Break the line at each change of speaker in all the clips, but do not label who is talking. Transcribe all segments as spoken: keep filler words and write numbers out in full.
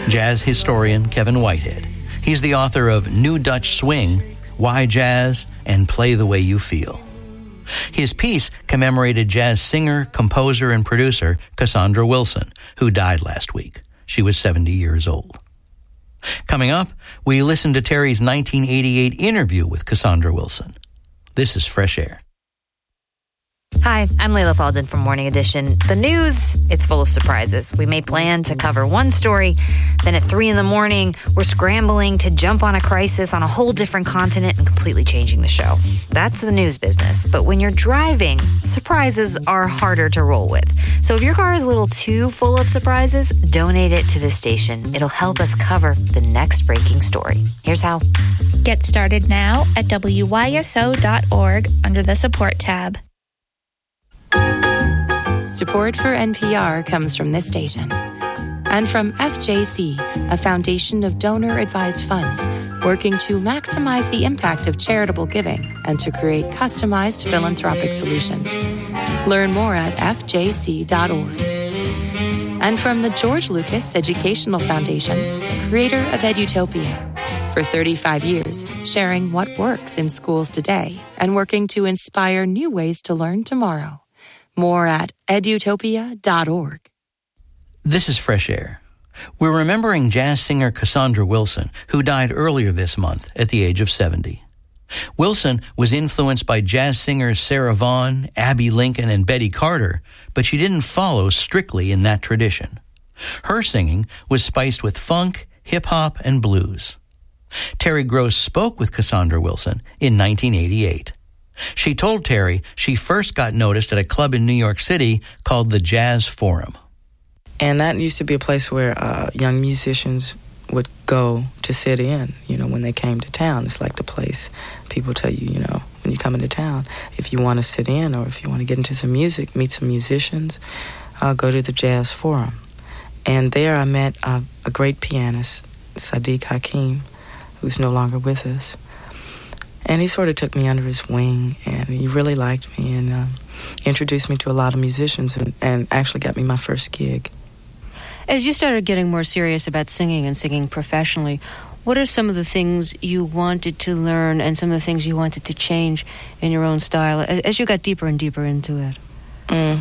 jazz historian Kevin Whitehead. He's the author of New Dutch Swing, Why Jazz, and Play the Way You Feel. His piece commemorated jazz singer, composer, and producer Cassandra Wilson, who died last week. She was seventy years old. Coming up, we listen to Terry's nineteen eighty-eight interview with Cassandra Wilson. This is Fresh Air.
Hi, I'm Layla Falden from Morning Edition. The news, it's full of surprises. We may plan to cover one story, then at three in the morning, we're scrambling to jump on a crisis on a whole different continent and completely changing the show. That's the news business. But when you're driving, surprises are harder to roll with. So if your car is a little too full of surprises, donate it to this station. It'll help us cover the next breaking story. Here's how.
Get started now at W Y S O dot org under the support tab.
Support for N P R comes from this station and from F J C, a foundation of donor-advised funds working to maximize the impact of charitable giving and to create customized philanthropic solutions. Learn more at F J C dot org. And from the George Lucas Educational Foundation, creator of Edutopia. For thirty-five years, sharing what works in schools today and working to inspire new ways to learn tomorrow. More at edutopia dot org.
This is Fresh Air. We're remembering jazz singer Cassandra Wilson, who died earlier this month at the age of seventy. Wilson was influenced by jazz singers Sarah Vaughan, Abbey Lincoln, and Betty Carter, but she didn't follow strictly in that tradition. Her singing was spiced with funk, hip-hop, and blues. Terry Gross spoke with Cassandra Wilson in nineteen eighty-eight. She told Terry she first got noticed at a club in New York City called the Jazz Forum.
And that used to be a place where uh, young musicians would go to sit in, you know, when they came to town. It's like the place people tell you, you know, when you come into town, if you want to sit in or if you want to get into some music, meet some musicians, uh, go to the Jazz Forum. And there I met uh, a great pianist, Sadiq Hakim, who's no longer with us. And he sort of took me under his wing, and he really liked me and uh, introduced me to a lot of musicians and, and actually got me my first gig.
As you started getting more serious about singing and singing professionally, what are some of the things you wanted to learn and some of the things you wanted to change in your own style as you got deeper and deeper into it?
Mm.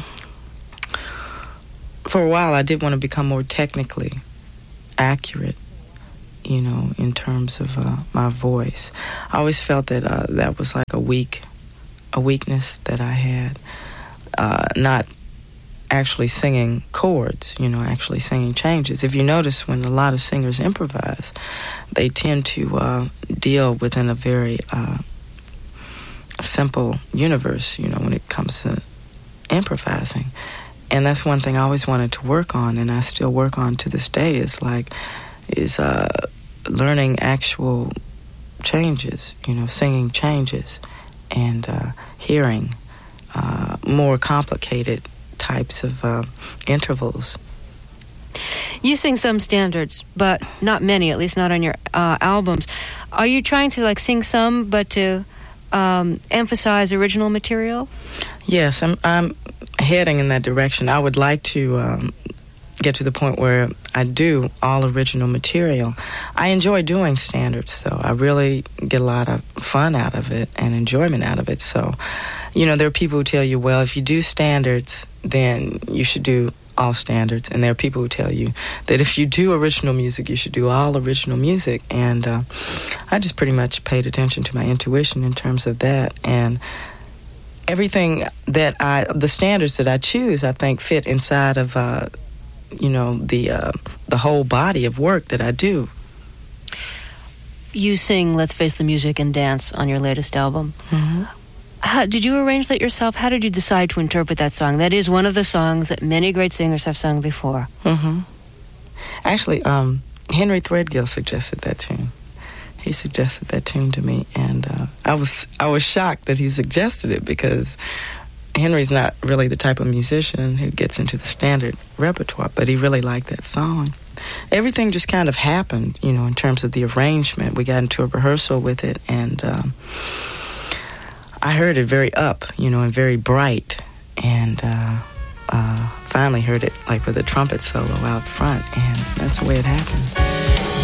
For a while, I did want to become more technically accurate, you know, in terms of uh, my voice. I always felt that uh, that was like a weak, a weakness that I had, uh, not actually singing chords, you know, actually singing changes. If you notice, when a lot of singers improvise, they tend to uh, deal within a very uh, simple universe, you know, when it comes to improvising. And that's one thing I always wanted to work on, and I still work on to this day, is like, is uh, learning actual changes, you know, singing changes, and uh, hearing uh, more complicated types of uh, intervals.
You sing some standards, but not many, at least not on your uh, albums. Are you trying to like sing some, but to um, emphasize original material?
Yes, I'm, I'm heading in that direction. I would like to um, get to the point where I do all original material. I enjoy doing standards, though. I really get a lot of fun out of it and enjoyment out of it. So, you know, there are people who tell you, well, if you do standards, then you should do all standards. And there are people who tell you that if you do original music, you should do all original music. And uh, I just pretty much paid attention to my intuition in terms of that. And everything that I, the standards that I choose, I think fit inside of, uh, you know, the uh, the whole body of work that I do.
You sing Let's Face the Music and Dance on your latest album.
Mm-hmm.
How, did you arrange that yourself? How did you decide to interpret that song? That is one of the songs that many great singers have sung before.
Mm-hmm. Actually, um, Henry Threadgill suggested that tune. He suggested that tune to me, and uh, I was I was shocked that he suggested it, because Henry's not really the type of musician who gets into the standard repertoire, but he really liked that song. Everything just kind of happened, you know, in terms of the arrangement. We got into a rehearsal with it, and um, I heard it very up, you know, and very bright, and uh, uh, finally heard it like with a trumpet solo out front, and that's the way it happened.